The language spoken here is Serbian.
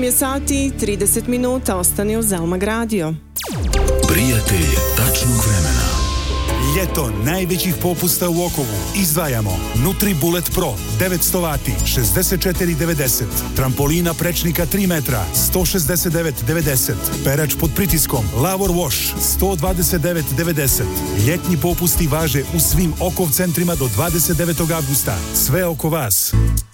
je sati 30 minuta, ostani uz Zelmag radio. Prijatelj tačnog vremena. Ljeto najvećih popusta u Okovu. Izdvajamo NutriBullet Pro 900 W 64,90. Trampolina prečnika 3 metra 169,90. Perač pod pritiskom Lavor Wash 129,90. Ljetnji popusti važe u svim Okov centrima do 29. avgusta. Sve oko vas.